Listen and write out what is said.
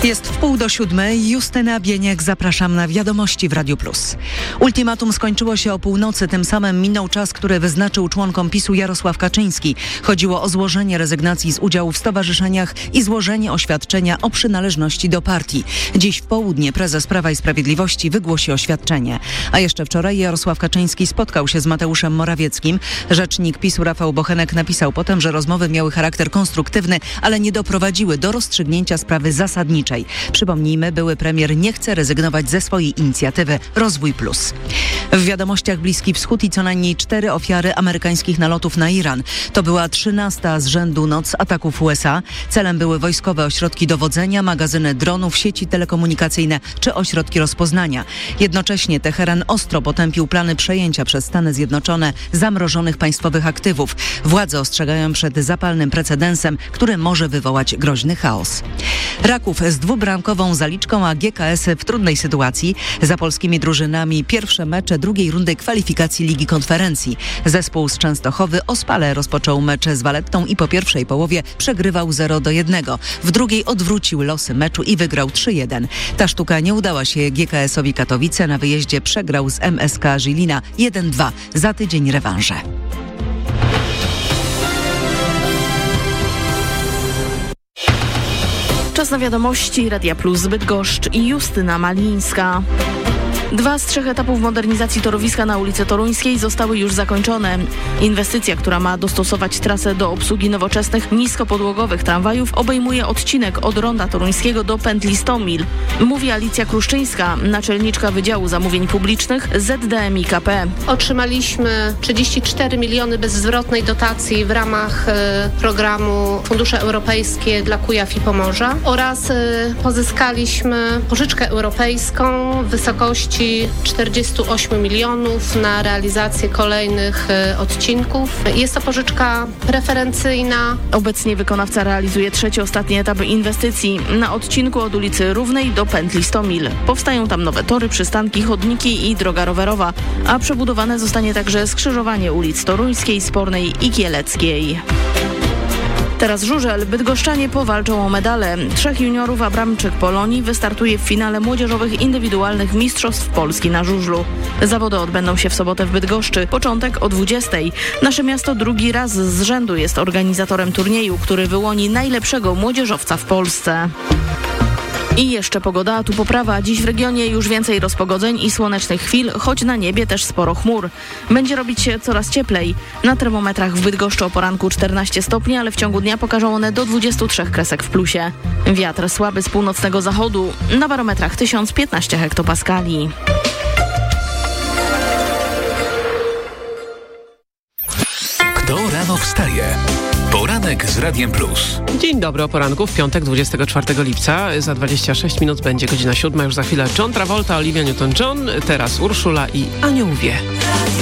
Jest 6:30. Justyna Bieniek, zapraszam na Wiadomości w Radiu Plus. Ultimatum skończyło się o północy, tym samym minął czas, który wyznaczył członkom PiS-u Jarosław Kaczyński. Chodziło o złożenie rezygnacji z udziału w stowarzyszeniach i złożenie oświadczenia o przynależności do partii. Dziś w południe prezes Prawa i Sprawiedliwości wygłosi oświadczenie. A jeszcze wczoraj Jarosław Kaczyński spotkał się z Mateuszem Morawieckim. Rzecznik PiS-u Rafał Bochenek napisał potem, że rozmowy miały charakter konstruktywny, ale nie doprowadziły do rozstrzygnięcia sprawy zasadniczej. Przypomnijmy, były premier nie chce rezygnować ze swojej inicjatywy Rozwój Plus. W Wiadomościach Bliski Wschód i co najmniej 4 ofiary amerykańskich nalotów na Iran. To była 13. z rzędu noc ataków USA. Celem były wojskowe ośrodki dowodzenia, magazyny dronów, sieci telekomunikacyjne czy ośrodki rozpoznania. Jednocześnie Teheran ostro potępił plany przejęcia przez Stany Zjednoczone zamrożonych państwowych aktywów. Władze ostrzegają przed zapalnym precedensem, który może wywołać groźny chaos. Raków z dwubramkową zaliczką, a GKS w trudnej sytuacji. Za polskimi drużynami pierwsze mecze drugiej rundy kwalifikacji Ligi Konferencji. Zespół z Częstochowy ospale rozpoczął mecz z Valettą i po pierwszej połowie przegrywał 0-1. W drugiej odwrócił losy meczu i wygrał 3-1. Ta sztuka nie udała się GKS-owi Katowice. Na wyjeździe przegrał z MSK Żilina 1-2. Za tydzień rewanże. Czas na Wiadomości Radia Plus z Bydgoszcz i Justyna Malińska. 2 z 3 etapów modernizacji torowiska na ulicy Toruńskiej zostały już zakończone. Inwestycja, która ma dostosować trasę do obsługi nowoczesnych, niskopodłogowych tramwajów, obejmuje odcinek od Ronda Toruńskiego do pętli Stomil. Mówi Alicja Kruszczyńska, naczelniczka Wydziału Zamówień Publicznych ZDM-IKP. Otrzymaliśmy 34 miliony bezzwrotnej dotacji w ramach programu Fundusze Europejskie dla Kujaw i Pomorza oraz pozyskaliśmy pożyczkę europejską w wysokości 48 milionów na realizację kolejnych odcinków. Jest to pożyczka preferencyjna. Obecnie wykonawca realizuje 3. ostatni etap inwestycji na odcinku od ulicy Równej do pętli Stomil. Powstają tam nowe tory, przystanki, chodniki i droga rowerowa, a przebudowane zostanie także skrzyżowanie ulic Toruńskiej, Spornej i Kieleckiej. Teraz żużel. Bydgoszczanie powalczą o medale. 3 juniorów Abramczyk Polonii wystartuje w finale młodzieżowych indywidualnych mistrzostw Polski na żużlu. Zawody odbędą się w sobotę w Bydgoszczy. Początek o 20:00. Nasze miasto drugi raz z rzędu jest organizatorem turnieju, który wyłoni najlepszego młodzieżowca w Polsce. I jeszcze pogoda, a tu poprawa. Dziś w regionie już więcej rozpogodzeń i słonecznych chwil, choć na niebie też sporo chmur. Będzie robić się coraz cieplej. Na termometrach w Bydgoszczy o poranku 14 stopni, ale w ciągu dnia pokażą one do 23 kresek w plusie. Wiatr słaby z północnego zachodu. Na barometrach 1015 hektopaskali. Kto rano wstaje? Poranek z Radiem Plus. Dzień dobry, o poranku w piątek 24 lipca. Za 26 minut będzie godzina 7. Już za chwilę John Travolta, Olivia Newton-John, teraz Urszula i Anioł wie.